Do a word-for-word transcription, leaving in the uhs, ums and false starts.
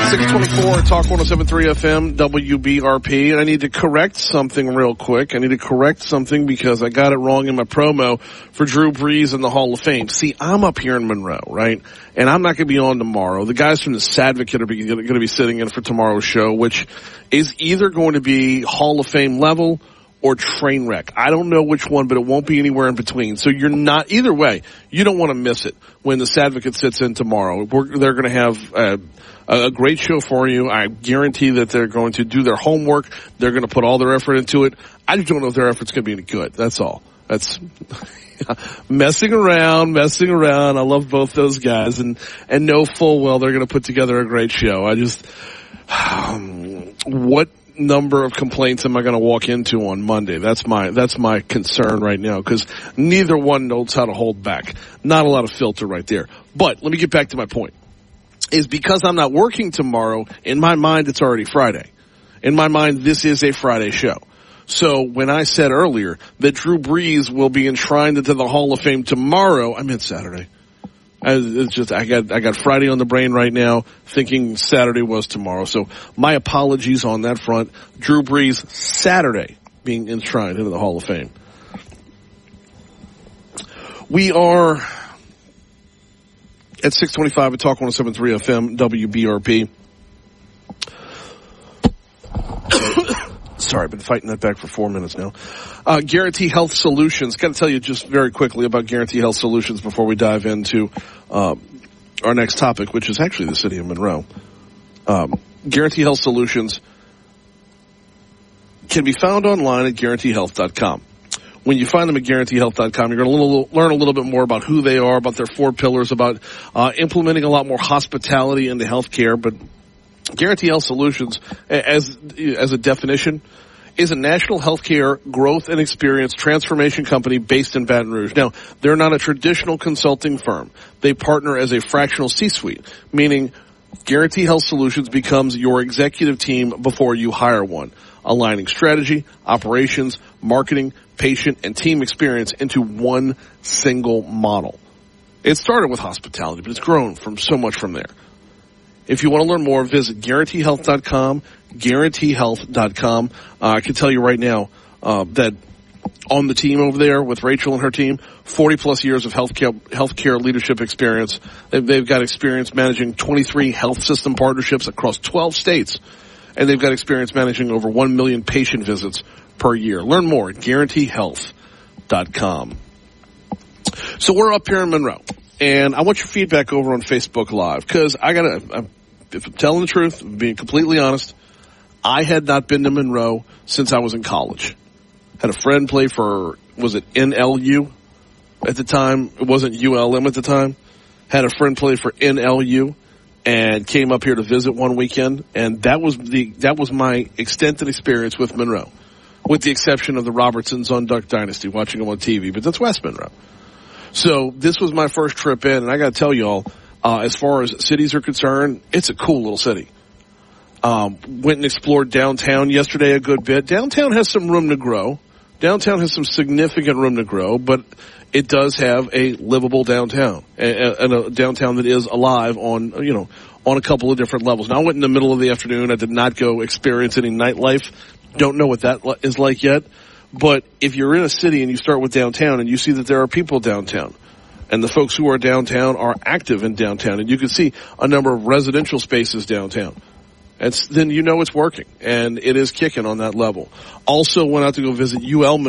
six twenty-four, Talk one oh seven point three F M, W B R P. I need to correct something real quick. I need to correct something because I got it wrong in my promo for Drew Brees in the Hall of Fame. See, I'm up here in Monroe, right? And I'm not going to be on tomorrow. The guys from the Sadvocate are going to be sitting in for tomorrow's show, which is either going to be Hall of Fame level or train wreck. I don't know which one, but it won't be anywhere in between. So you're not, either way, you don't want to miss it when the Sadvocate sits in tomorrow. We're, they're going to have uh, a great show for you. I guarantee that they're going to do their homework. They're going to put all their effort into it. I just don't know if their effort's going to be any good. That's all. That's messing around, messing around. I love both those guys and, and know full well they're going to put together a great show. I just, um, what number of complaints am I going to walk into on Monday? That's my, that's my concern right now because neither one knows how to hold back. Not a lot of filter right there. But let me get back to my point. Is because I'm not working tomorrow, in my mind it's already Friday. In my mind, this is a Friday show. So when I said earlier that Drew Brees will be enshrined into the Hall of Fame tomorrow, I meant Saturday. I, it's just, I got, I got Friday on the brain right now, thinking Saturday was tomorrow. So my apologies on that front. Drew Brees, Saturday, being enshrined into the Hall of Fame. We are at six twenty-five at Talk one oh seven point three F M, W B R P. Sorry, I've been fighting that back for four minutes now. Uh, Guarantee Health Solutions. Got to tell you just very quickly about Guarantee Health Solutions before we dive into uh, our next topic, which is actually the city of Monroe. Um, Guarantee Health Solutions can be found online at guarantee health dot com. When you find them at guarantee health dot com, you're going to learn a little bit more about who they are, about their four pillars, about uh, implementing a lot more hospitality into healthcare. But Guarantee Health Solutions, as as a definition, is a national healthcare growth and experience transformation company based in Baton Rouge. Now, they're not a traditional consulting firm. They partner as a fractional C-suite, meaning Guarantee Health Solutions becomes your executive team before you hire one, aligning strategy, operations, marketing, patient, and team experience into one single model. It started with hospitality, but it's grown from so much from there. If you want to learn more, visit guarantee health dot com, guarantee health dot com. Uh, I can tell you right now uh, that on the team over there with Rachel and her team, forty plus years of healthcare, healthcare leadership experience. They've, they've got experience managing twenty-three health system partnerships across twelve states. And they've got experience managing over one million patient visits per year. Learn more at guarantee health dot com. So we're up here in Monroe, and I want your feedback over on Facebook Live, because I gotta, I'm, if I'm telling the truth, being completely honest, I had not been to Monroe since I was in college. Had a friend play for, was it N L U at the time? It wasn't U L M at the time. Had a friend play for N L U. And came up here to visit one weekend, and that was the that was my extent and experience with Monroe, with the exception of the Robertsons on Duck Dynasty, watching them on T V. But that's West Monroe. So this was my first trip in, and I got to tell y'all, uh, as far as cities are concerned, it's a cool little city. Um, went and explored downtown yesterday a good bit. Downtown has some room to grow. Downtown has some significant room to grow, but it does have a livable downtown, and a downtown that is alive on, you know, on a couple of different levels. Now, I went in the middle of the afternoon. I did not go experience any nightlife. Don't know what that is like yet. But if you're in a city and you start with downtown and you see that there are people downtown, and the folks who are downtown are active in downtown, and you can see a number of residential spaces downtown, and then you know it's working, and it is kicking on that level. Also went out to go visit U L